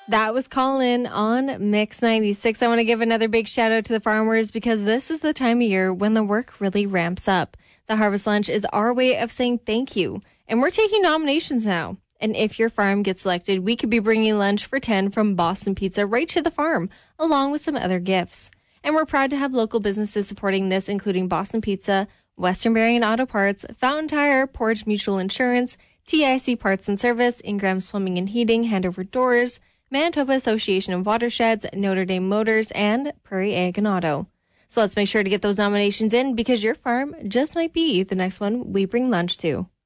That was Colin on Mix 96. I want to give another big shout out to the farmers because this is the time of year when the work really ramps up. The Harvest Lunch is our way of saying thank you. And we're taking nominations now. And if your farm gets selected, we could be bringing lunch for 10 from Boston Pizza right to the farm, along with some other gifts. And we're proud to have local businesses supporting this, including Boston Pizza, Western Bearing and Auto Parts, Fountain Tire, Portage Mutual Insurance, TIC Parts and Service, Ingram's Plumbing and Heating, Handover Doors, Manitoba Association of Watersheds, Notre Dame Motors, and Prairie Ag and Auto. So let's make sure to get those nominations in because your farm just might be the next one we bring lunch to.